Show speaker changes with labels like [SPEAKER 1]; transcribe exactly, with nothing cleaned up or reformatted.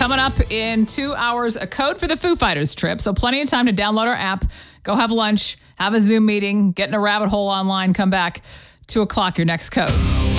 [SPEAKER 1] Coming up in two hours, a code for the Foo Fighters trip. So plenty of time to download our app, go have lunch, have a Zoom meeting, get in a rabbit hole online, come back. Two o'clock, your next code.